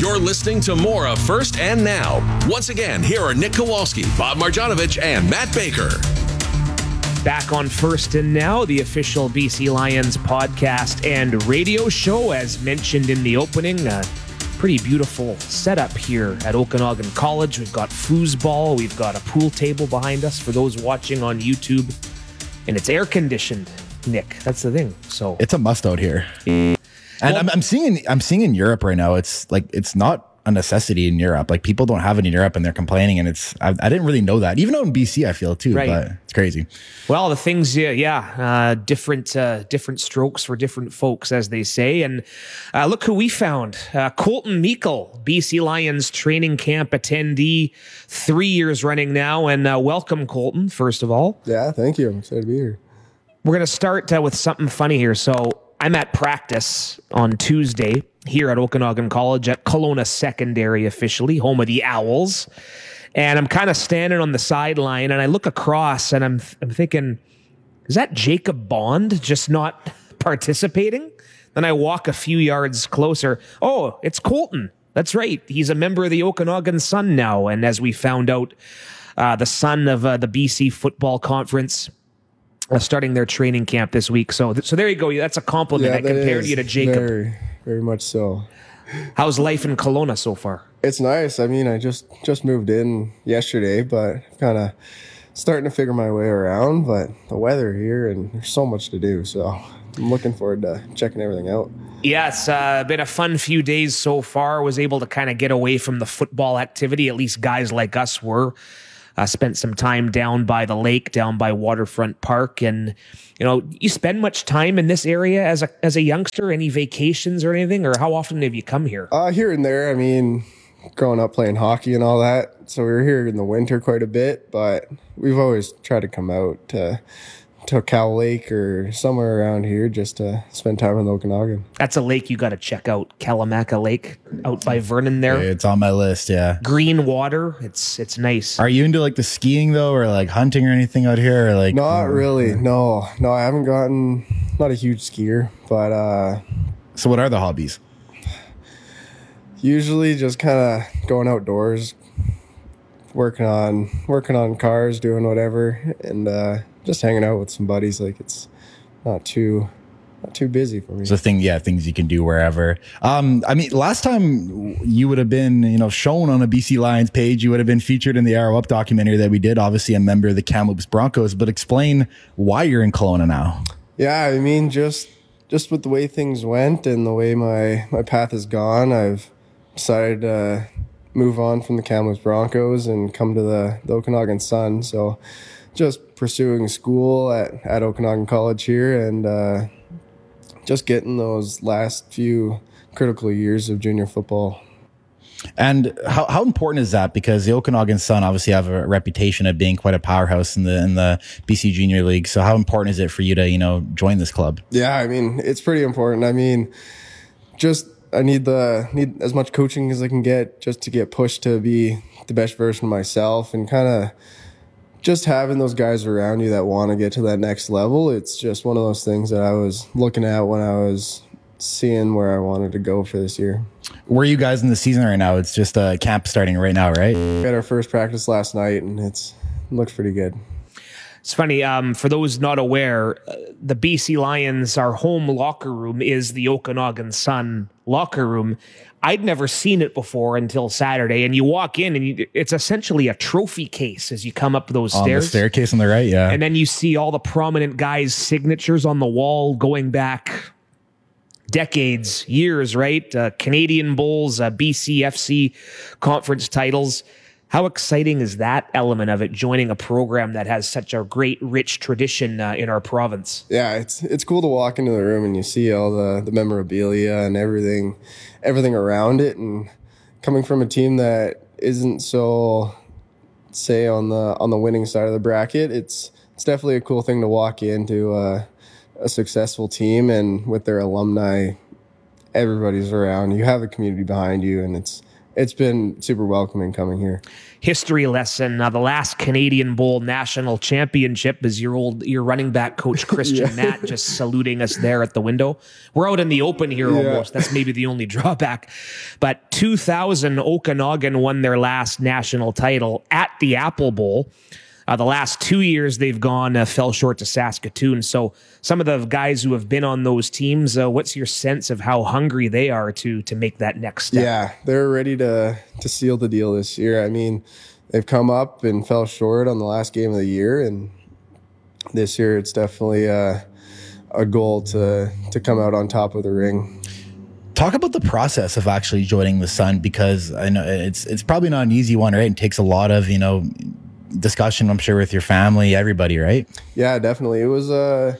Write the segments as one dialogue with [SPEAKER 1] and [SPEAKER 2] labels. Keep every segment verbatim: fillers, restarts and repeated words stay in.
[SPEAKER 1] You're listening to more of First and Now. Once again, here are Nick Kowalski, Bob Marjanovic, and Matt Baker.
[SPEAKER 2] Back on First and Now, the official B C Lions podcast and radio show, as mentioned in the opening. Uh, pretty beautiful setup here at Okanagan College. We've got foosball, we've got a pool table behind us for those watching on YouTube, and it's air conditioned. Nick, that's the thing. So
[SPEAKER 3] it's a must out here. And well, I'm, I'm seeing in, I'm seeing in Europe right now. It's like it's not a necessity in Europe. Like people don't have it in Europe, and they're complaining. And it's I, I didn't really know that. Even out in B C, I feel too. Right. But it's crazy.
[SPEAKER 2] Well, the things, yeah, yeah, uh, different uh, different strokes for different folks, as they say. And uh, look who we found: uh, Colton Meikle, B C Lions training camp attendee, three years running now. And uh, welcome, Colton. First of all,
[SPEAKER 4] yeah, thank you. I'm excited to be here.
[SPEAKER 2] We're gonna start uh, with something funny here. So I'm at practice on Tuesday here at Okanagan College at Kelowna Secondary, officially home of the Owls, and I'm kind of standing on the sideline, and I look across, and I'm I'm thinking, is that Jacob Bond just not participating? Then I walk a few yards closer. Oh, it's Colton. That's right. He's a member of the Okanagan Sun now, and as we found out, uh, the son of uh, the B C Football Conference. Uh, starting their training camp this week. So th- so there you go. That's a compliment.
[SPEAKER 4] Yeah,
[SPEAKER 2] I compared you to Jacob.
[SPEAKER 4] Very, very much so.
[SPEAKER 2] How's life in Kelowna so far?
[SPEAKER 4] It's nice. I mean, I just, just moved in yesterday, but kind of starting to figure my way around. But the weather here, and there's so much to do. So I'm looking forward to checking everything out.
[SPEAKER 2] Yeah, it's uh, been a fun few days so far. Was able to kind of get away from the football activity. At least guys like us were. Uh, spent some time down by the lake, down by Waterfront Park, and you know, you spend much time in this area as a as a youngster. Any vacations or anything, or how often have you come here?
[SPEAKER 4] Uh, here and there. I mean, growing up playing hockey and all that, so we were here in the winter quite a bit. But we've always tried to come out to to Cow Lake or somewhere around here just to spend time in the Okanagan.
[SPEAKER 2] That's a lake you got to check out, Kalamaka Lake, out by Vernon there.
[SPEAKER 3] It's on my list, yeah.
[SPEAKER 2] Green water, it's it's nice.
[SPEAKER 3] Are you into like the skiing though, or like hunting or anything out here? Or like
[SPEAKER 4] not
[SPEAKER 3] or,
[SPEAKER 4] really,
[SPEAKER 3] or...
[SPEAKER 4] no, no. I haven't gotten, not a huge skier, but uh,
[SPEAKER 3] so what are the hobbies?
[SPEAKER 4] Usually just kind of going outdoors, working on working on cars, doing whatever, and uh, just hanging out with some buddies. Like it's not too not too busy for me.
[SPEAKER 3] So thing, yeah, things you can do wherever. Um, I mean, last time you would have been, you know, shown on a B C Lions page, you would have been featured in the Arrow Up documentary that we did. Obviously, a member of the Kamloops Broncos. But explain why you're in Kelowna now.
[SPEAKER 4] Yeah, I mean, just just with the way things went and the way my my path has gone, I've decided to move on from the Kamloops Broncos and come to the, the Okanagan Sun. So just pursuing school at, at Okanagan College here and uh, just getting those last few critical years of junior football.
[SPEAKER 3] And how how important is that? Because the Okanagan Sun obviously have a reputation of being quite a powerhouse in the in the B C Junior League. So how important is it for you to, you know, join this club?
[SPEAKER 4] Yeah, I mean, it's pretty important. I mean, just I need the need as much coaching as I can get just to get pushed to be the best version of myself, and kind of just having those guys around you that want to get to that next level. It's just one of those things that I was looking at when I was seeing where I wanted to go for this year.
[SPEAKER 3] Where are you guys in the season right now? It's just a uh, camp starting right now, right?
[SPEAKER 4] We had our first practice last night, and it's it looks pretty good.
[SPEAKER 2] It's funny, um, for those not aware, uh, the B C Lions, our home locker room is the Okanagan Sun locker room. I'd never seen it before until Saturday, and you walk in, and you, it's essentially a trophy case as you come up those
[SPEAKER 3] on
[SPEAKER 2] stairs.
[SPEAKER 3] The staircase on the right, yeah.
[SPEAKER 2] And then you see all the prominent guys' signatures on the wall going back decades, years, right? Uh, Canadian Bulls, uh, B C F C conference titles. How exciting is that element of it, joining a program that has such a great, rich tradition uh, in our province?
[SPEAKER 4] Yeah, it's it's cool to walk into the room and you see all the, the memorabilia and everything, everything around it. And coming from a team that isn't so, say, on the on the winning side of the bracket, it's it's definitely a cool thing to walk into a, a successful team, and with their alumni, everybody's around. You have the community behind you, and it's it's been super welcoming coming here.
[SPEAKER 2] History lesson. Uh, the last Canadian Bowl national championship is your old your running back coach Christian
[SPEAKER 4] Yeah.
[SPEAKER 2] Matt just saluting us there at the window. We're out in the open here
[SPEAKER 4] Yeah.
[SPEAKER 2] almost. That's maybe the only drawback. But two thousand, Okanagan won their last national title at the Apple Bowl. Uh, the last two years they've gone uh, fell short to Saskatoon. So some of the guys who have been on those teams, uh, what's your sense of how hungry they are to to make that next step?
[SPEAKER 4] Yeah, they're ready to to seal the deal this year. I mean, they've come up and fell short on the last game of the year, and this year it's definitely a, a goal to to come out on top of the ring.
[SPEAKER 3] Talk about the process of actually joining the Sun, because I know it's it's probably not an easy one, right? It takes a lot of, you know, discussion, I'm sure, with your family, everybody, right?
[SPEAKER 4] Yeah, definitely. It was a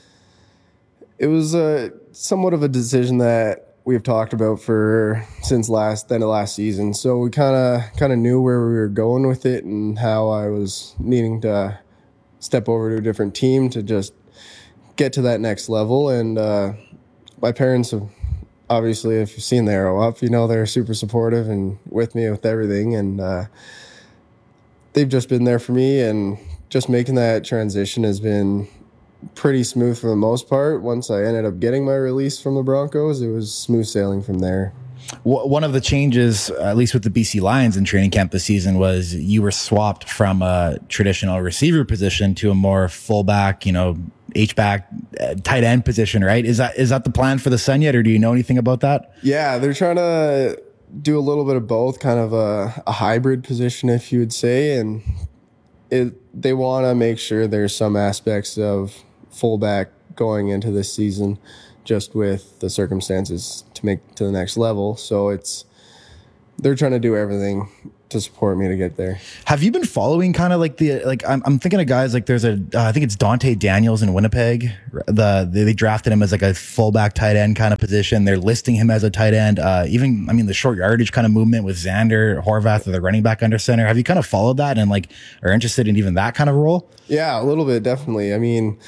[SPEAKER 4] it was a somewhat of a decision that we've talked about for since last then of last season. So we kind of kind of knew where we were going with it and how I was needing to step over to a different team to just get to that next level. And uh, my parents have obviously, if you've seen the Arrow Up, you know they're super supportive and with me with everything. And uh, they've just been there for me, and just making that transition has been pretty smooth for the most part. Once I ended up getting my release from the Broncos, it was smooth sailing from there.
[SPEAKER 3] One of the changes, at least with the B C Lions in training camp this season, was you were swapped from a traditional receiver position to a more fullback, you know, H-back, uh, tight end position, right? Is that is that the plan for the Sun yet, or do you know anything about that?
[SPEAKER 4] Yeah, they're trying to do a little bit of both, kind of a, a hybrid position, if you would say, and it they want to make sure there's some aspects of fullback going into this season, just with the circumstances to make to the next level. So it's they're trying to do everything to support me to get there.
[SPEAKER 3] Have you been following kind of like the like I'm, I'm thinking of guys like there's a uh, I think it's Dante Daniels in Winnipeg. The they, they drafted him as like a fullback tight end kind of position. They're listing him as a tight end. Uh, even I mean the short yardage kind of movement with Xander Horvath or the running back under center. Have you kind of followed that and like are interested in even that kind of role?
[SPEAKER 4] Yeah, a little bit, definitely. I mean,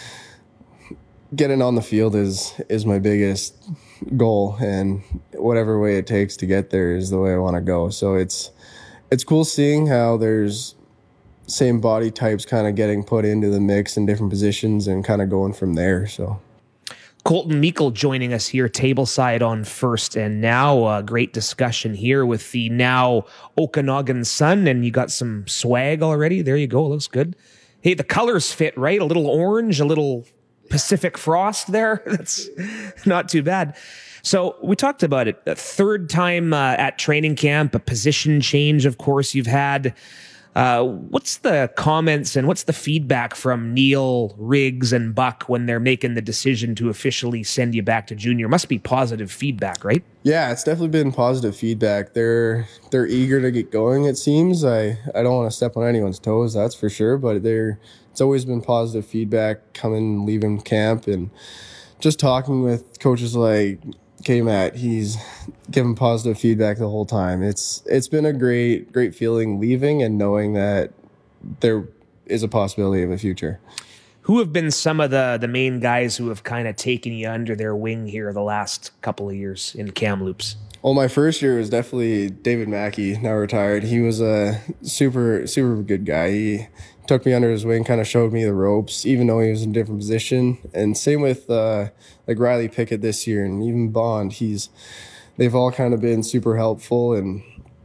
[SPEAKER 4] getting on the field is is my biggest goal, and whatever way it takes to get there is the way I want to go. So it's it's cool seeing how there's same body types kind of getting put into the mix in different positions and kind of going from there. So
[SPEAKER 2] Colton Meikle joining us here tableside on First and Now. Uh, great discussion here with the now Okanagan Sun, and you got some swag already. There you go. Looks good. Hey, the colors fit, right? A little orange, a little Pacific Frost there. That's not too bad. So we talked about it. A third time uh, at training camp, a position change, of course, you've had. Uh, what's the comments and what's the feedback from Neil, Riggs, and Buck when they're making the decision to officially send you back to junior? Must be positive feedback, right?
[SPEAKER 4] yeah, it's definitely been positive feedback. They're they're eager to get going, it seems. I, I don't want to step on anyone's toes, that's for sure, but they're it's always been positive feedback coming, leaving camp, and just talking with coaches like K-Matt, he's given positive feedback the whole time. It's it's been a great great feeling leaving and knowing that there is a possibility of a future.
[SPEAKER 2] Who have been some of the the main guys who have kind of taken you under their wing here the last couple of years in Kamloops?
[SPEAKER 4] Well, my first year was definitely David Mackey, now retired. He was a super super good guy. He took me under his wing, kind of showed me the ropes, even though he was in a different position. And same with uh, like Riley Pickett this year, and even Bond. He's they've all kind of been super helpful, and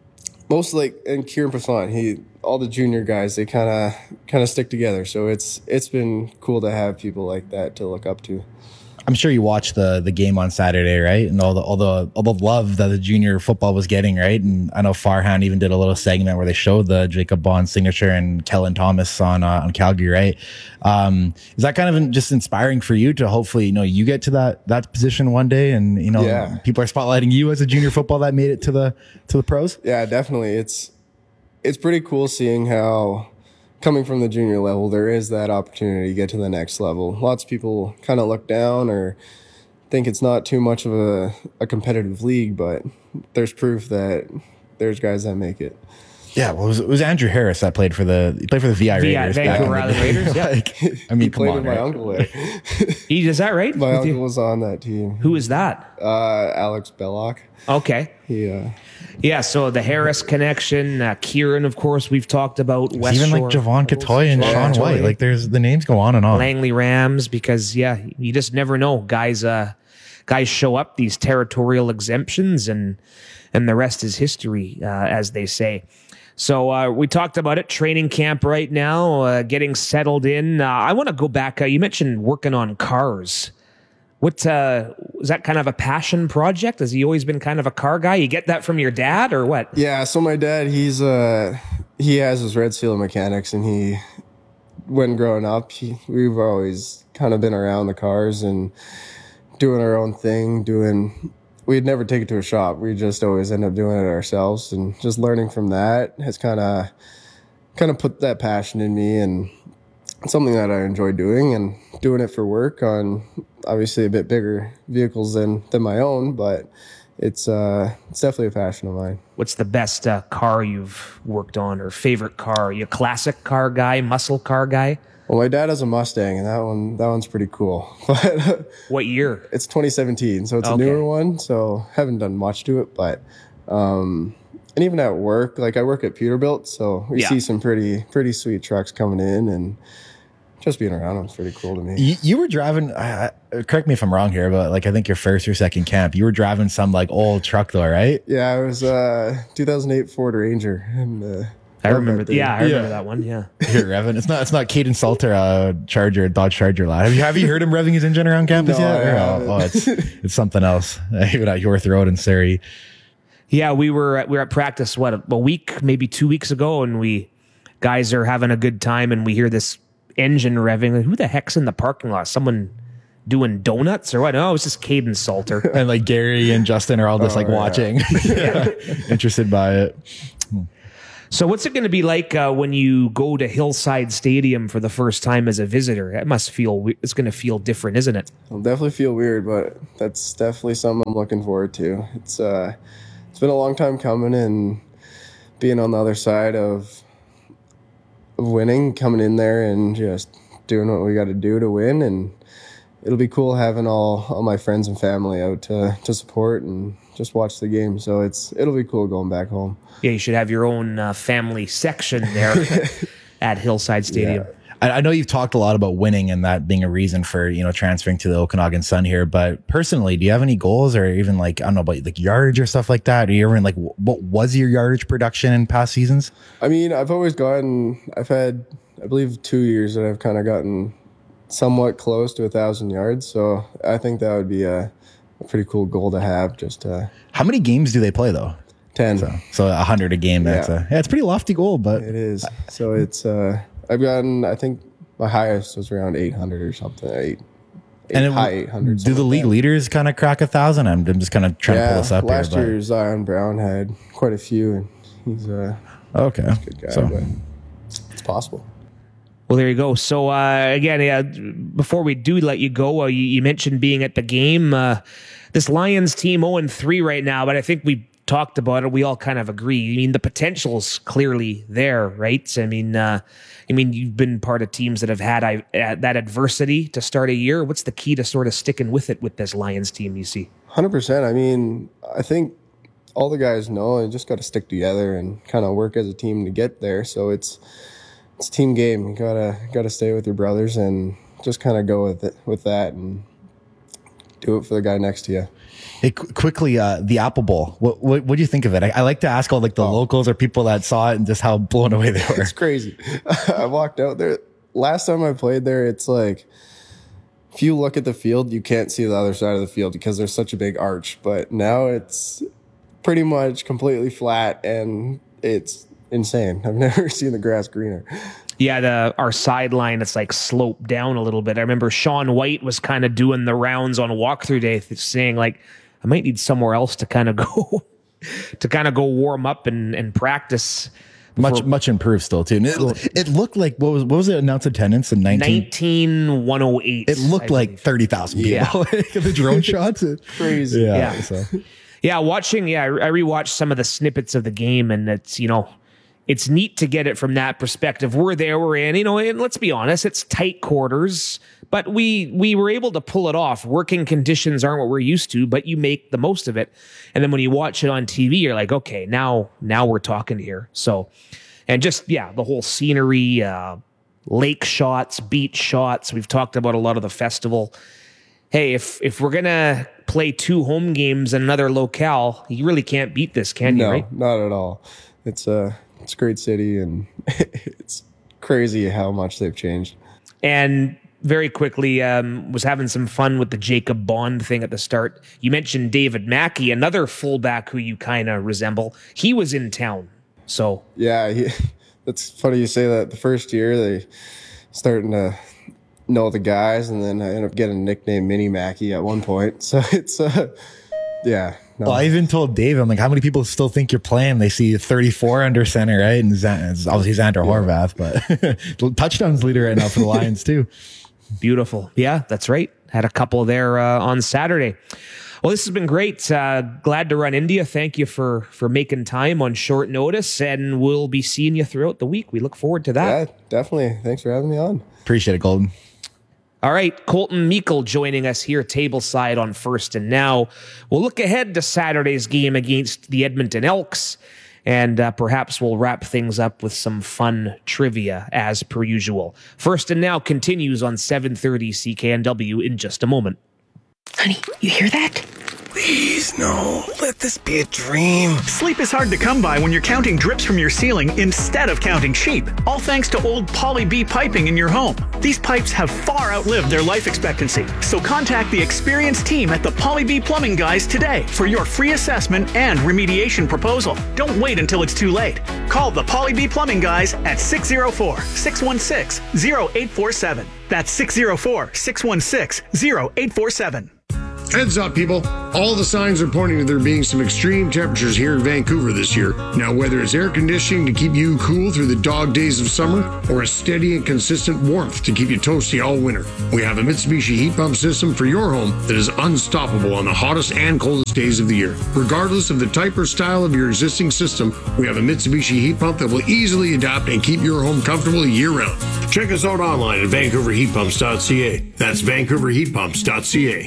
[SPEAKER 4] most like and Kieran Passan, he all the junior guys, they kind of kind of stick together. So it's it's been cool to have people like that to look up to.
[SPEAKER 3] I'm sure you watched the the game on Saturday, right? And all the all the all the love that the junior football was getting, right? And I know Farhan even did a little segment where they showed the Jacob Bond signature and Kellen Thomas on uh, on Calgary, right? Um, is that kind of just inspiring for you to hopefully, you know, you get to that that position one day, and you know,
[SPEAKER 4] Yeah.
[SPEAKER 3] people are spotlighting you as a junior football that made it to the to the pros?
[SPEAKER 4] Yeah, definitely. It's it's pretty cool seeing how coming from the junior level, there is that opportunity to get to the next level. Lots of people kind of look down or think it's not too much of a, a competitive league, but there's proof that there's guys that make it.
[SPEAKER 3] Yeah, well, it was, it was Andrew Harris that played for the he played for the V I
[SPEAKER 2] V I
[SPEAKER 3] Raiders.
[SPEAKER 2] Vancouver
[SPEAKER 3] back in the
[SPEAKER 2] Island
[SPEAKER 3] day.
[SPEAKER 2] Raiders, yeah.
[SPEAKER 3] Like, I mean,
[SPEAKER 4] He
[SPEAKER 3] come
[SPEAKER 4] played
[SPEAKER 3] on,
[SPEAKER 4] with my
[SPEAKER 3] right?
[SPEAKER 4] uncle there.
[SPEAKER 2] He, is that right?
[SPEAKER 4] My
[SPEAKER 2] With
[SPEAKER 4] uncle
[SPEAKER 2] you?
[SPEAKER 4] was on that team.
[SPEAKER 2] Who is that?
[SPEAKER 4] Uh, Alex Belloc.
[SPEAKER 2] Okay.
[SPEAKER 4] He, uh,
[SPEAKER 2] Yeah, so the Harris connection, uh, Kieran, of course, we've talked about. West
[SPEAKER 3] Even like
[SPEAKER 2] Shore,
[SPEAKER 3] Javon Katoy and
[SPEAKER 2] Javon
[SPEAKER 3] Sean
[SPEAKER 2] Katoy.
[SPEAKER 3] White, like there's the names go on and on.
[SPEAKER 2] Langley Rams, because yeah, you just never know. Guys, uh, guys show up these territorial exemptions, and and the rest is history, uh, as they say. So uh, we talked about it. Training camp right now, uh, getting settled in. Uh, I want to go back. Uh, you mentioned working on cars. What uh, is that kind of a passion project? Has he always been kind of a car guy? You get that from your dad, or what?
[SPEAKER 4] yeah, so my dad, he's uh, he has his Red Seal Mechanics, and he, when growing up, he, we've always kind of been around the cars and doing our own thing, doing. We'd never take it to a shop. We just always end up doing it ourselves, and just learning from that has kind of kind of put that passion in me, and it's something that I enjoy doing, and doing it for work on obviously a bit bigger vehicles than than my own, but it's uh it's definitely a passion of mine.
[SPEAKER 2] What's the best uh, car you've worked on, or favorite car? Are you a classic car guy, muscle car guy?
[SPEAKER 4] Well, my dad has a Mustang, and that one that one's pretty cool. But
[SPEAKER 2] What year?
[SPEAKER 4] it's twenty seventeen, so it's
[SPEAKER 2] Okay.
[SPEAKER 4] a newer one. So haven't done much to it, but um, and even at work, like I work at Peterbilt, so we
[SPEAKER 2] Yeah.
[SPEAKER 4] see some pretty pretty sweet trucks coming in, and just being around them is pretty cool to me.
[SPEAKER 3] You, you were driving. Uh, correct me if I'm wrong here, but like I think your first or second camp, you were driving some like old truck though, right?
[SPEAKER 4] Yeah, it was uh two thousand eight Ford Ranger, and uh,
[SPEAKER 2] I
[SPEAKER 4] love
[SPEAKER 2] remember.
[SPEAKER 4] that thing.
[SPEAKER 2] Yeah, I remember
[SPEAKER 3] Yeah.
[SPEAKER 2] that one. Yeah.
[SPEAKER 3] Here, revving. It's not. It's not Caden Salter, uh, Charger, Dodge Charger lad. Have you have you heard him revving his engine around campus
[SPEAKER 4] No,
[SPEAKER 3] yet?
[SPEAKER 4] I
[SPEAKER 3] Or,
[SPEAKER 4] haven't.
[SPEAKER 3] oh, oh, it's it's something else. Even at York Road in Surrey.
[SPEAKER 2] Yeah, we were at, we were at practice what a week, maybe two weeks ago, and we guys are having a good time, and we hear this engine revving. Like, who the heck's in the parking lot? Someone doing donuts or what? No, it's just Caden Salter.
[SPEAKER 3] And like Gary and Justin are all just
[SPEAKER 4] Oh,
[SPEAKER 3] like
[SPEAKER 4] yeah.
[SPEAKER 3] watching, interested by it.
[SPEAKER 2] So, what's it going to be like uh, when you go to Hillside Stadium for the first time as a visitor? It must feel we- it's going to feel different, isn't it?
[SPEAKER 4] It'll definitely feel weird, but that's definitely something I'm looking forward to. It's uh, it's been a long time coming, and being on the other side of of winning, coming in there and just doing what we got to do to win, and it'll be cool having all, all my friends and family out to to support and just watch the game. So it's it'll be cool going back home.
[SPEAKER 2] Yeah, you should have your own uh, family section there at Hillside Stadium.
[SPEAKER 3] I, I know you've talked a lot about winning and that being a reason for, you know, transferring to the Okanagan Sun here, but personally, do you have any goals or even like, I don't know, about like yardage or stuff like that? Are you ever in like, wh- what was your yardage production in past seasons?
[SPEAKER 4] I mean, I've always gotten, I've had, I believe, two years that I've kind of gotten somewhat close to a thousand yards. So I think that would be a, a pretty cool goal to have. Just uh,
[SPEAKER 3] How many games do they play though?
[SPEAKER 4] ten.
[SPEAKER 3] So a hundred a game. That's
[SPEAKER 4] Yeah.
[SPEAKER 3] a, yeah, it's a pretty lofty goal, but
[SPEAKER 4] It is. So it's, uh, I've gotten, I think my highest was around eight hundred or something. Eight, eight
[SPEAKER 3] and it,
[SPEAKER 4] high eight hundred.
[SPEAKER 3] do the league leaders kind of crack a thousand? I'm, I'm just kind of trying to pull
[SPEAKER 4] Yeah,
[SPEAKER 3] this up
[SPEAKER 4] last
[SPEAKER 3] here.
[SPEAKER 4] year Zion Brown had quite a few, and he's a
[SPEAKER 3] But, okay.
[SPEAKER 4] good guy,
[SPEAKER 3] So,
[SPEAKER 4] but it's possible.
[SPEAKER 2] Well, there you go. So uh, again, yeah, before we do let you go, uh, you, you mentioned being at the game. Uh, this Lions team oh and three right now, but I think we talked about it. We all kind of agree. I mean, the potential's clearly there, right? I mean, uh, I mean, you've been part of teams that have had I, uh, that adversity to start a year. What's the key to sort of sticking with it with this Lions team? You see,
[SPEAKER 4] one hundred percent. I mean, I think all the guys know you just got to stick together and kind of work as a team to get there. So it's it's a team game. You gotta gotta stay with your brothers and just kind of go with it with that and do it for the guy next to you.
[SPEAKER 3] Hey, qu- quickly, uh, the Apple Bowl. What, what what do you think of it? I, I like to ask all like the locals or people that saw it and just how blown away they were.
[SPEAKER 4] It's crazy. I walked out there. Last time I played there, it's like if you look at the field, you can't see the other side of the field because there's such a big arch. But now it's pretty much completely flat, and it's insane. I've never seen the grass greener.
[SPEAKER 2] yeah, the our sideline it's like sloped down a little bit. I remember Sean White was kind of doing the rounds on walkthrough day, th- saying like, I might need somewhere else to kind of go to kind of go warm up and, and practice.
[SPEAKER 3] Much much improved still too. And it, it looked like what was what was it announced attendance in nineteen?
[SPEAKER 2] nineteen one oh eight.
[SPEAKER 3] It looked
[SPEAKER 2] I
[SPEAKER 3] like
[SPEAKER 2] believe.
[SPEAKER 3] thirty thousand
[SPEAKER 2] Yeah.
[SPEAKER 3] people. The drone shots.
[SPEAKER 4] Crazy.
[SPEAKER 3] Yeah.
[SPEAKER 2] Yeah.
[SPEAKER 3] So.
[SPEAKER 2] Yeah, watching. Yeah, I I rewatched some of the snippets of the game, and it's you know, it's neat to get it from that perspective. We're there, we're in, you know, and let's be honest, it's tight quarters, but we we were able to pull it off. Working conditions aren't what we're used to, but you make the most of it. And then when you watch it on T V, you're like, okay, now now we're talking here. So, and just, yeah, the whole scenery, uh, lake shots, beach shots. We've talked about a lot of the festival. Hey, if if we're going to play two home games in another locale, you really can't beat this, can you,
[SPEAKER 4] no,
[SPEAKER 2] right?
[SPEAKER 4] not at all. It's a, it's a great city, and it's crazy how much they've changed.
[SPEAKER 2] And very quickly, um, was having some fun with the Jacob Bond thing at the start. You mentioned David Mackey, another fullback who you kind of resemble. He was in town, so.
[SPEAKER 4] Yeah, he, that's funny you say that. The first year, they starting to know the guys, and then I ended up getting a nickname Mini Mackey at one point. So it's, uh, yeah. No.
[SPEAKER 3] Well, I even told Dave, I'm like, how many people still think you're playing? They see thirty-four under center, right? And Zan, it's obviously Xander yeah. Horvath, but touchdowns leader right now for the Lions too.
[SPEAKER 2] Beautiful. Yeah, that's right. Had a couple there uh, on Saturday. Well, this has been great. Uh, glad to run into you. Thank you for for making time on short notice, and we'll be seeing you throughout the week. We look forward to that.
[SPEAKER 4] Yeah, definitely. Thanks for having me on.
[SPEAKER 3] Appreciate it, Golden.
[SPEAKER 2] All right, Colton Meikle joining us here tableside on First and Now. We'll look ahead to Saturday's game against the Edmonton Elks, and uh, perhaps we'll wrap things up with some fun trivia as per usual. First and Now continues on seven thirty C K N W in just a moment.
[SPEAKER 5] Honey, you hear that?
[SPEAKER 6] Please, no. Let this be a dream.
[SPEAKER 7] Sleep is hard to come by when you're counting drips from your ceiling instead of counting sheep. All thanks to old Poly B piping in your home. These pipes have far outlived their life expectancy. So contact the experienced team at the Poly B Plumbing Guys today for your free assessment and remediation proposal. Don't wait until it's too late. Call the Poly B Plumbing Guys at six oh four, six one six, oh eight four seven. That's six oh four, six one six, oh eight four seven.
[SPEAKER 8] Heads up, people. All the signs are pointing to there being some extreme temperatures here in Vancouver this year. Now, whether it's air conditioning to keep you cool through the dog days of summer, or a steady and consistent warmth to keep you toasty all winter, we have a Mitsubishi heat pump system for your home that is unstoppable on the hottest and coldest days of the year. Regardless of the type or style of your existing system, we have a Mitsubishi heat pump that will easily adapt and keep your home comfortable year-round. Check us out online at vancouver heat pumps dot c a. That's vancouver heat pumps dot c a.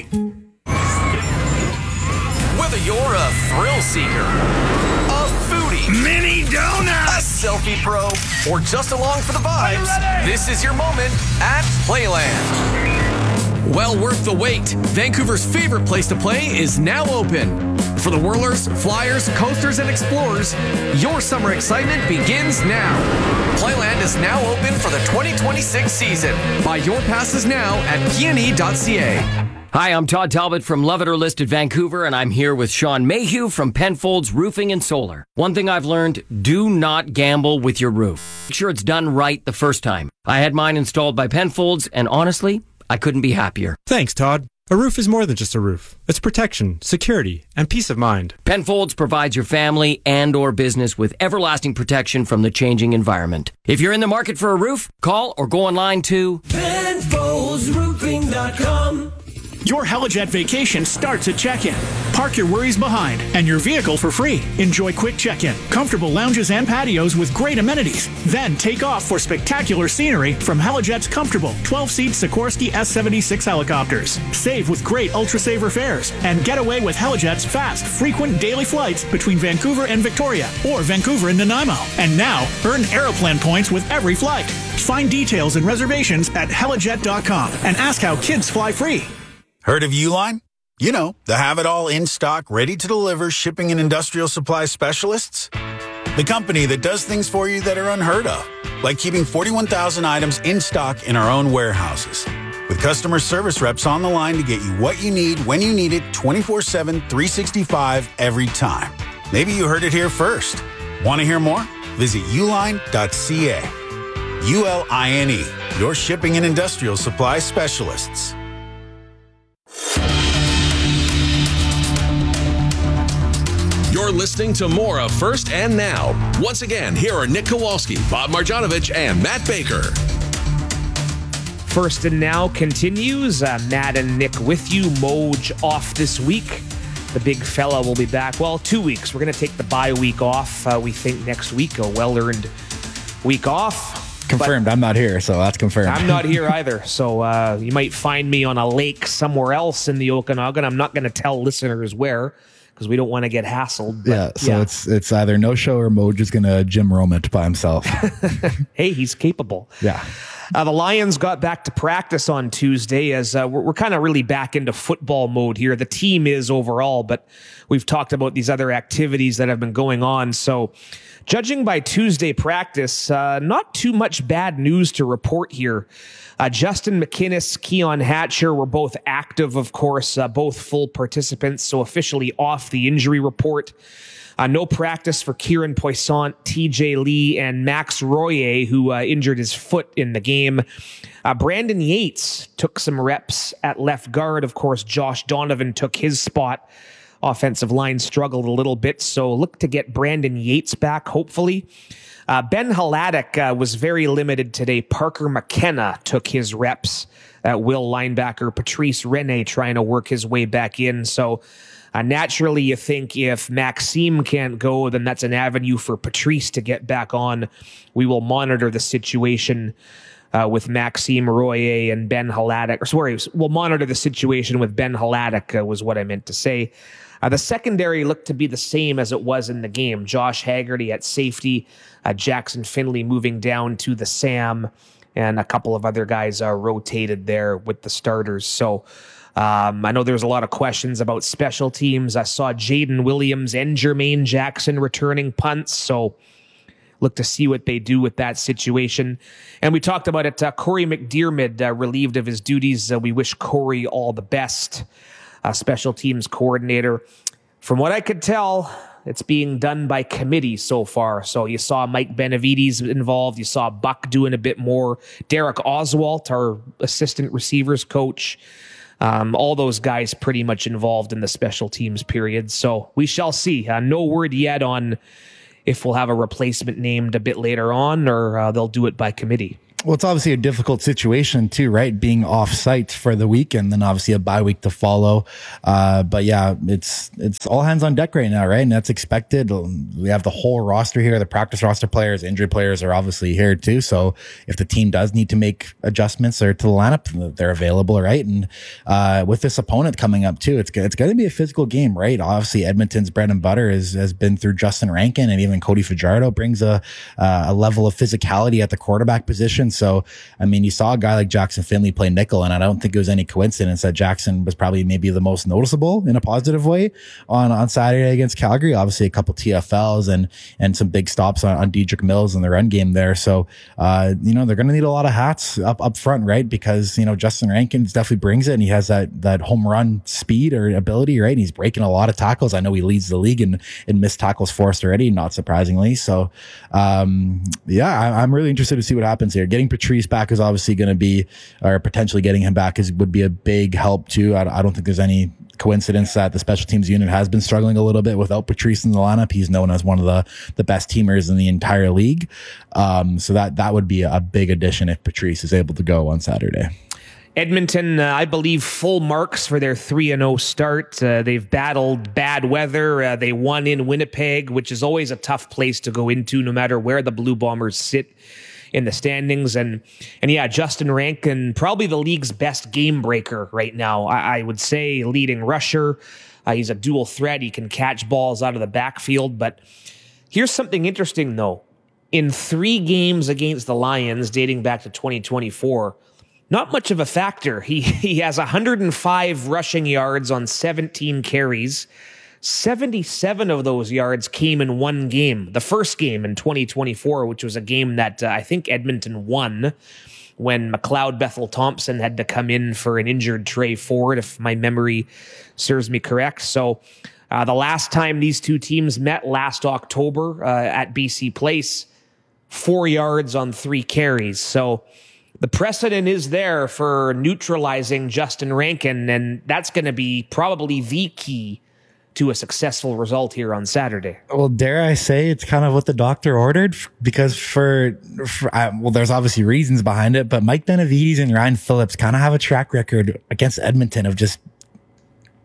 [SPEAKER 9] Whether you're a thrill seeker, a foodie,
[SPEAKER 6] Mini donut,
[SPEAKER 9] a selfie pro, or just along for the vibes, this is your moment at Playland. Well worth the wait. Vancouver's favorite place to play is now open. For the whirlers, flyers, coasters, and explorers, your summer excitement begins now. Playland is now open for the twenty twenty-six season. Buy your passes now at p n e dot c a.
[SPEAKER 10] Hi, I'm Todd Talbot from Love It or List It Vancouver, and I'm here with Sean Mayhew from Penfolds Roofing and Solar. One thing I've learned, do not gamble with your roof. Make sure it's done right the first time. I had mine installed by Penfolds, and honestly, I couldn't be happier.
[SPEAKER 11] Thanks, Todd. A roof is more than just a roof. It's protection, security, and peace of mind.
[SPEAKER 10] Penfolds provides your family and or business with everlasting protection from the changing environment. If you're in the market for a roof, call or go online to
[SPEAKER 12] Penfolds Roofing dot com.
[SPEAKER 7] Your Helijet vacation starts at check-in. Park your worries behind and your vehicle for free. Enjoy quick check-in, comfortable lounges and patios with great amenities. Then take off for spectacular scenery from Helijet's comfortable twelve-seat Sikorsky S seventy-six helicopters. Save with great Ultra-Saver fares and get away with Helijet's fast, frequent daily flights between Vancouver and Victoria or Vancouver and Nanaimo. And now, earn Aeroplan points with every flight. Find details and reservations at helijet dot com and ask how kids fly free.
[SPEAKER 13] Heard of Uline? You know, the have-it-all in-stock, ready-to-deliver shipping and industrial supply specialists. The company that does things for you that are unheard of, like keeping forty-one thousand items in stock in our own warehouses. With customer service reps on the line to get you what you need when you need it twenty-four seven, three sixty-five every time. Maybe you heard it here first. Want to hear more? Visit uline dot c a. U L I N E, your shipping and industrial supply specialists.
[SPEAKER 1] You're listening to more of First and Now. Once again, here are Nick Kowalski, Bob Marjanovic, and Matt Baker.
[SPEAKER 2] First and Now continues. Uh, Matt and Nick with you. Moj off this week. the big fella will be back. Well, two weeks. We're going to take the bye week off. Uh, we think next week, a well-earned week off.
[SPEAKER 3] Confirmed. I'm not here, so that's confirmed.
[SPEAKER 2] I'm not here either. So uh, you might find me on a lake somewhere else in the Okanagan. I'm not going to tell listeners where because we don't want to get hassled. But,
[SPEAKER 3] yeah, so
[SPEAKER 2] yeah.
[SPEAKER 3] it's it's either no show or Moj is going to Jim Rome it by himself.
[SPEAKER 2] Hey, he's capable.
[SPEAKER 3] Yeah.
[SPEAKER 2] Uh, the Lions got back to practice on Tuesday as uh, we're, we're kind of really back into football mode here. The team is overall, but we've talked about these other activities that have been going on. So judging by Tuesday practice, uh, not too much bad news to report here. Uh, Justin McInnes, Keon Hatcher were both active, of course, uh, both full participants, so officially off the injury report. Uh, no practice for Kieran Poissant, T J Lee, and Max Royer, who uh, injured his foot in the game. Uh, Brandon Yates took some reps at left guard. Of course, Josh Donovan took his spot. Offensive line struggled a little bit, so look to get Brandon Yates back, hopefully. Uh, Ben Hladek uh, was very limited today. Parker McKenna took his reps at will linebacker. Patrice Rene trying to work his way back in, so... Uh, naturally, you think if Maxime can't go, then that's an avenue for Patrice to get back on. We will monitor the situation uh, with Maxime Royer and Ben Hladek. Or sorry, we'll monitor the situation with Ben Hladek uh, was what I meant to say. Uh, the secondary looked to be the same as it was in the game. Josh Haggerty at safety, uh, Jackson Finley moving down to the Sam, and a couple of other guys are rotated there with the starters. So... Um, I know there's a lot of questions about special teams. I saw Jaden Williams and Jermaine Jackson returning punts, so look to see what they do with that situation. And we talked about it. Uh, Corey McDermott uh, relieved of his duties. Uh, we wish Corey all the best, uh, special teams coordinator. From what I could tell, it's being done by committee so far. So you saw Mike Benavides involved. You saw Buck doing a bit more. Derek Oswalt, our assistant receivers coach. Um, all those guys pretty much involved in the special teams period. So we shall see. Uh, no word yet on if we'll have a replacement named a bit later on or uh, they'll do it by committee.
[SPEAKER 3] Well, it's obviously a difficult situation too, right? Being off site for the week and then obviously a bye week to follow. Uh, but yeah, it's, it's all hands on deck right now, right? And that's expected. We have the whole roster here. The practice roster players, injury players are obviously here too. So if the team does need to make adjustments or to the lineup, they're available, right? And, uh, with this opponent coming up too, it's, it's going to be a physical game, right? Obviously Edmonton's bread and butter is, has been through Justin Rankin, and even Cody Fajardo brings a, uh, a level of physicality at the quarterback position. So, I mean, you saw a guy like Jackson Finley play nickel, and I don't think it was any coincidence that Jackson was probably maybe the most noticeable in a positive way on, on Saturday against Calgary. Obviously, a couple T F Ls and, and some big stops on, on Dedrick Mills in the run game there. So, uh, you know, they're going to need a lot of hats up, up front, right? Because, you know, Justin Rankin definitely brings it, and he has that, that home run speed or ability, right? And he's breaking a lot of tackles. I know he leads the league in, in missed tackles forced already, not surprisingly. So, um, yeah, I, I'm really interested to see what happens here. Getting Patrice back is obviously going to be, or potentially getting him back is would be a big help too. I, I don't think there's any coincidence that the special teams unit has been struggling a little bit without Patrice in the lineup. He's known as one of the, the best teamers in the entire league. Um, so that, that would be a big addition if Patrice is able to go on Saturday.
[SPEAKER 2] Edmonton, uh, I believe, full marks for their three and oh start. Uh, they've battled bad weather. Uh, they won in Winnipeg, which is always a tough place to go into, no matter where the Blue Bombers sit in the standings. And, and yeah, Justin Rankin, probably the league's best game breaker right now. I, I would say leading rusher. Uh, he's a dual threat. He can catch balls out of the backfield. But here's something interesting, though. In three games against the Lions, dating back to twenty twenty-four, not much of a factor. He he has one hundred five rushing yards on seventeen carries. seventy-seven of those yards came in one game. The first game in twenty twenty-four, which was a game that uh, I think Edmonton won when McLeod Bethel Thompson had to come in for an injured Trey Ford, if my memory serves me correct. So uh, the last time these two teams met, last October uh, at B C Place, four yards on three carries. So the precedent is there for neutralizing Justin Rankin, and that's going to be probably the key to a successful result here on Saturday.
[SPEAKER 3] Well, dare I say it's kind of what the doctor ordered, because for, for uh, well, there's obviously reasons behind it, but Mike Benavides and Ryan Phillips kind of have a track record against Edmonton of just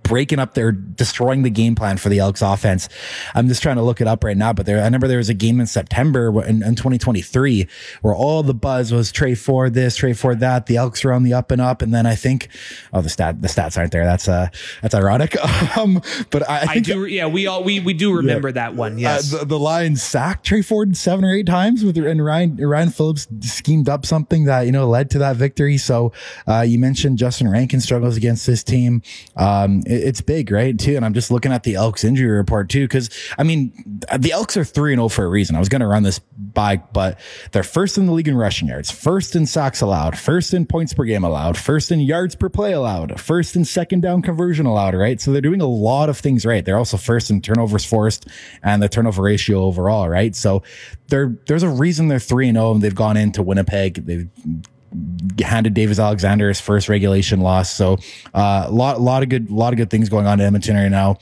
[SPEAKER 3] breaking up their destroying the game plan for the Elks offense. I'm just trying to look it up right now, but there I remember there was a game in September in, in twenty twenty-three where all the buzz was Tre Ford this, Tre Ford that. The Elks were on the up and up, and then I think oh the stat the stats aren't there. That's uh that's ironic. um, but I, I, think,
[SPEAKER 2] I do yeah we all we we do remember yeah, that one. Yes,
[SPEAKER 3] uh, the, the Lions sacked Tre Ford seven or eight times with and Ryan Ryan Phillips schemed up something that you know led to that victory. So uh, you mentioned Justin Rankin struggles against this team. Um, it, it's big, right? Too. And I'm just looking at the Elks injury report too. Cause I mean, the Elks are three and oh for a reason. I was going to run this by, but they're first in the league in rushing yards, first in sacks allowed, first in points per game allowed, first in yards per play allowed, first in second down conversion allowed, right? So they're doing a lot of things right. They're also first in turnovers forced and the turnover ratio overall, right? So they're, there's a reason they're three and oh and they've gone into Winnipeg. They've handed Davis Alexander his first regulation loss. So a uh, lot, lot of good, lot of good things going on in Edmonton right now.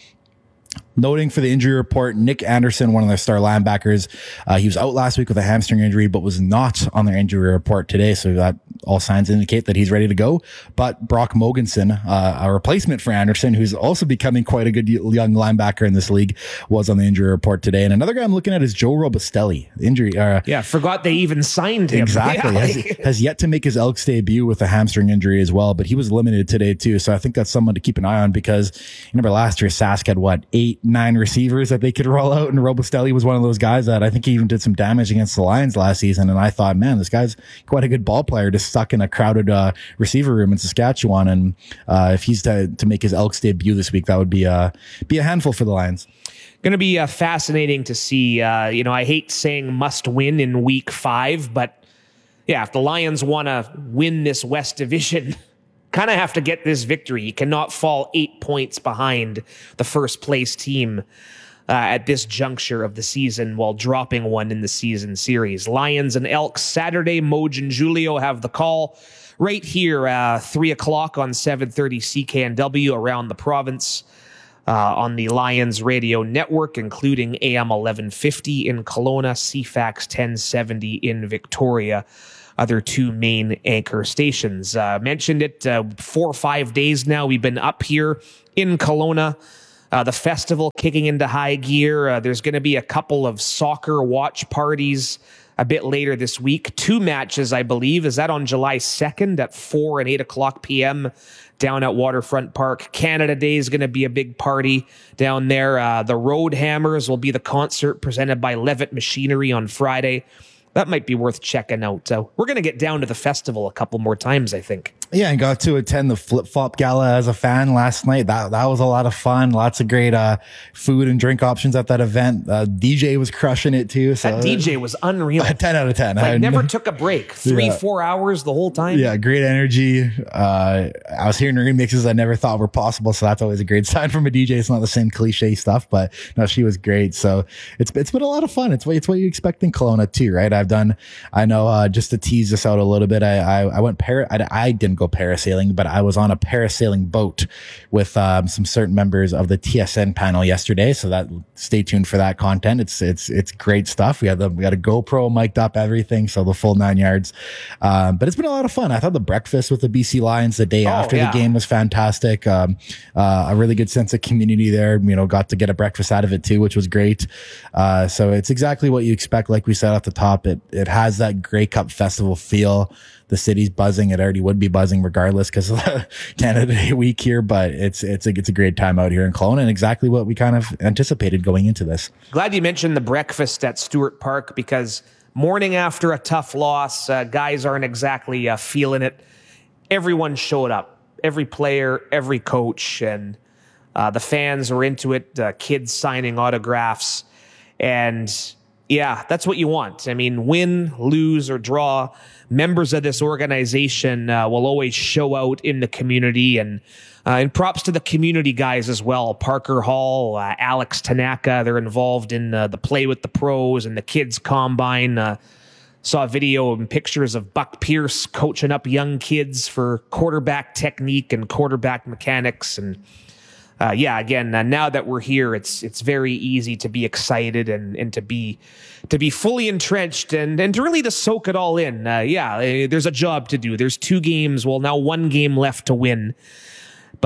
[SPEAKER 3] Noting for the injury report, Nick Anderson, one of their star linebackers, uh, he was out last week with a hamstring injury, but was not on their injury report today. So that all signs indicate that he's ready to go. But Brock Mogensen, uh, a replacement for Anderson, who's also becoming quite a good young linebacker in this league, was on the injury report today. And another guy I'm looking at is Joe Robustelli. Injury, uh,
[SPEAKER 2] yeah, forgot they even signed him.
[SPEAKER 3] Exactly,
[SPEAKER 2] yeah.
[SPEAKER 3] has, has yet to make his Elks debut with a hamstring injury as well. But he was limited today too. So I think that's someone to keep an eye on because you remember last year Sask had what eight, nine receivers that they could roll out, and Robustelli was one of those guys that I think he even did some damage against the Lions last season. And I thought, man, this guy's quite a good ball player, just stuck in a crowded uh, receiver room in Saskatchewan. And uh, if he's to to make his Elks debut this week, that would be uh be a handful for the Lions.
[SPEAKER 2] Going to be uh, fascinating to see. Uh, you know, I hate saying must win in week five, but yeah, if the Lions want to win this West Division, kind of have to get this victory. You cannot fall eight points behind the first place team uh, at this juncture of the season while dropping one in the season series. Lions and Elks Saturday. Moj and Julio have the call right here, uh, three o'clock on seven thirty C K N W around the province uh, on the Lions radio network, including A M eleven fifty in Kelowna, C FAX ten seventy in Victoria. Other two main anchor stations. Uh, mentioned it uh, four or five days now. We've been up here in Kelowna. Uh, the festival kicking into high gear. Uh, there's going to be a couple of soccer watch parties a bit later this week. Two matches, I believe. Is that on July second at four and eight o'clock p.m. down at Waterfront Park? Canada Day is going to be a big party down there. Uh, the Road Hammers will be the concert presented by Levitt Machinery on Friday. That might be worth checking out. Uh, we're going to get down to the festival a couple more times, I think.
[SPEAKER 3] Yeah, and got to attend the Flip Flop Gala as a fan last night. That that was a lot of fun. Lots of great uh, food and drink options at that event. Uh, D J was crushing it too. So
[SPEAKER 2] that D J was unreal.
[SPEAKER 3] ten out of ten.
[SPEAKER 2] Like
[SPEAKER 3] I
[SPEAKER 2] never took a break. Three, yeah. four hours the whole time.
[SPEAKER 3] Yeah, great energy. Uh, I was hearing remixes I never thought were possible, so that's always a great sign from a D J. It's not the same cliche stuff, but no, she was great. So it's it's been a lot of fun. It's what it's what you expect in Kelowna too, right? I've done. I know. Uh, just to tease this out a little bit, I I, I went para. I, I didn't go parasailing, but I was on a parasailing boat with um, some certain members of the T S N panel yesterday. So that stay tuned for that content. It's it's it's great stuff. We had the we got a GoPro mic'd up, everything, so the full nine yards. Um, but it's been a lot of fun. I thought the breakfast with the B C Lions the day oh, after yeah. the game was fantastic. Um, uh, a really good sense of community there. You know, got to get a breakfast out of it too, which was great. Uh, so it's exactly what you expect. Like we said at the top, it it has that Grey Cup Festival feel. The city's buzzing. It already would be buzzing regardless because of the Canada Day week here, but it's it's a, it's a great time out here in Kelowna and exactly what we kind of anticipated going into this.
[SPEAKER 2] Glad you mentioned the breakfast at Stewart Park because morning after a tough loss, uh, guys aren't exactly uh, feeling it. Everyone showed up. Every player, every coach, and uh, the fans were into it. Uh, kids signing autographs. And yeah, that's what you want. I mean, win, lose, or draw, members of this organization uh, will always show out in the community. And uh, and props to the community guys as well. Parker Hall, uh, Alex Tanaka, they're involved in uh, the Play with the Pros and the Kids Combine. Uh, saw a video and pictures of Buck Pierce coaching up young kids for quarterback technique and quarterback mechanics. And Uh, yeah, again, uh, now that we're here, it's it's very easy to be excited and, and to be to be fully entrenched and, and to really to soak it all in. Uh, yeah, uh, there's a job to do. There's two games, well, now one game left to win. But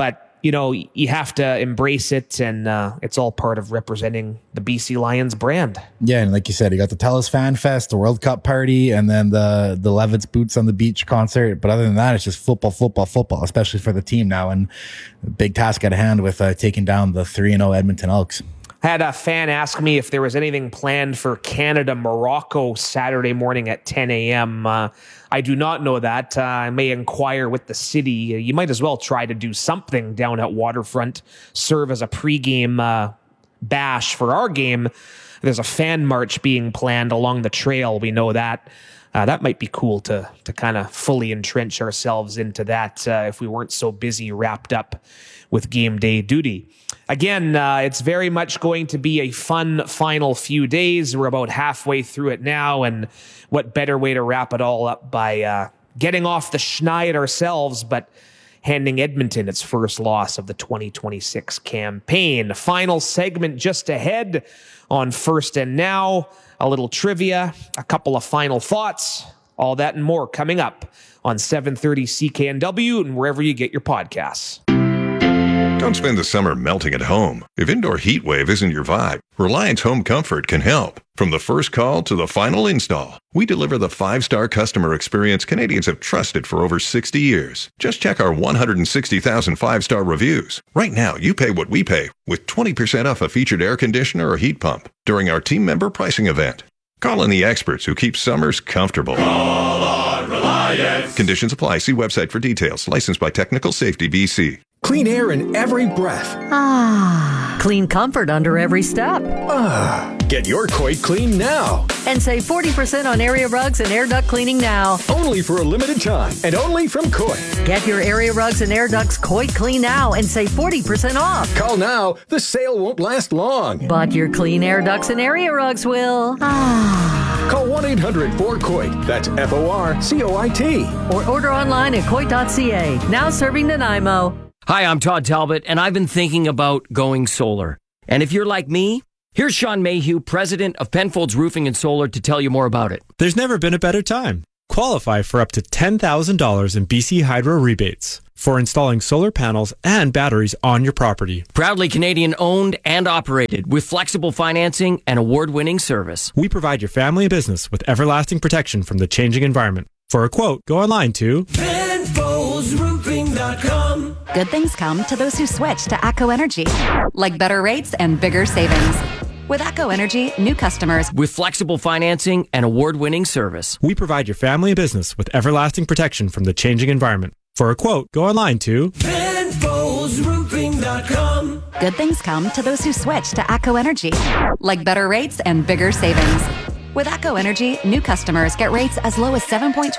[SPEAKER 2] you know, you have to embrace it, and uh, it's all part of representing the B C Lions brand.
[SPEAKER 3] Yeah, and like you said, you got the TELUS Fan Fest, the World Cup party, and then the the Levitt's Boots on the Beach concert. But other than that, it's just football, football, football, especially for the team now. And a big task at hand with uh, taking down the three and oh Edmonton Elks.
[SPEAKER 2] I had a fan ask me if there was anything planned for Canada-Morocco Saturday morning at ten a.m. Uh, I do not know that. Uh, I may inquire with the city. You might as well try to do something down at Waterfront, serve as a pregame uh, bash for our game. There's a fan march being planned along the trail. We know that. Uh, that might be cool to to kind of fully entrench ourselves into that uh, if we weren't so busy wrapped up with game day duty. Again, uh, it's very much going to be a fun final few days. We're about halfway through it now, and what better way to wrap it all up by uh, getting off the schneid ourselves, but handing Edmonton its first loss of the twenty twenty-six campaign. Final segment just ahead on First and Now. A little trivia, a couple of final thoughts, all that and more coming up on seven thirty C K N W and wherever you get your podcasts.
[SPEAKER 14] Don't spend the summer melting at home. If indoor heat wave isn't your vibe, Reliance Home Comfort can help. From the first call to the final install, we deliver the five-star customer experience Canadians have trusted for over sixty years. Just check our one hundred sixty thousand five-star reviews. Right now, you pay what we pay with twenty percent off a featured air conditioner or heat pump during our team member pricing event. Call in the experts who keep summers comfortable.
[SPEAKER 12] Call on Reliance.
[SPEAKER 14] Conditions apply. See website for details. Licensed by Technical Safety B C.
[SPEAKER 6] Clean air in every breath.
[SPEAKER 15] Ah. Clean comfort under every step.
[SPEAKER 6] Ah. Get your Coit clean now.
[SPEAKER 15] And save forty percent on area rugs and air duct cleaning now.
[SPEAKER 6] Only for a limited time and only from Coit.
[SPEAKER 15] Get your area rugs and air ducts Coit clean now and save forty percent off.
[SPEAKER 6] Call now. The sale won't last long.
[SPEAKER 15] But your clean air ducts and area rugs will. Ah.
[SPEAKER 6] Call one eight hundred four C O I T. That's F O R C O I T.
[SPEAKER 15] Or order online at coit dot c a. Now serving Nanaimo.
[SPEAKER 10] Hi, I'm Todd Talbot, and I've been thinking about going solar. And if you're like me, here's Sean Mayhew, president of Penfolds Roofing and Solar, to tell you more about it.
[SPEAKER 11] There's never been a better time. Qualify for up to ten thousand dollars in B C Hydro rebates for installing solar panels and batteries on your property.
[SPEAKER 10] Proudly Canadian owned and operated with flexible financing and award-winning service.
[SPEAKER 11] We provide your family and business with everlasting protection from the changing environment. For a quote, go online to
[SPEAKER 12] Penfolds Roofing dot com.
[SPEAKER 16] Good things come to those who switch to ATCO Energy, like better rates and bigger savings. With ATCO Energy, new customers
[SPEAKER 10] with flexible financing and award-winning service.
[SPEAKER 11] We provide your family and business with everlasting protection from the changing environment. For a quote, go online to
[SPEAKER 12] Penfolds Roofing dot com.
[SPEAKER 16] Good things come to those who switch to ATCO Energy, like better rates and bigger savings. With ATCO Energy, new customers get rates as low as seven point two